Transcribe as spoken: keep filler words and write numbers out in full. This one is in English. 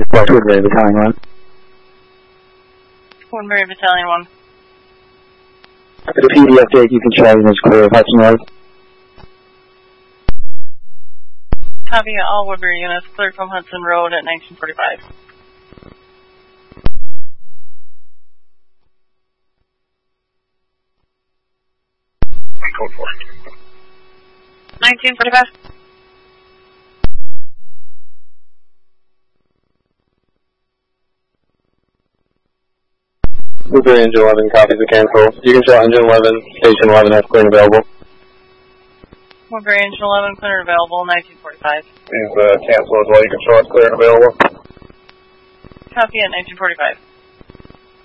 Report to Woodbury Battalion one. Woodbury Battalion one. For the P D update, you can try units clear of Hudson Road. Copy, all Woodbury units cleared from Hudson Road at nineteen forty-five. Code four. nineteen forty-five. Woodbury Engine eleven copies the cancel. You can show Engine eleven, Station eleven has clear and available. Woodbury Engine eleven clear and available, nineteen forty-five. Is uh, cancel as well. You can show us clear and available. Copy at nineteen forty-five.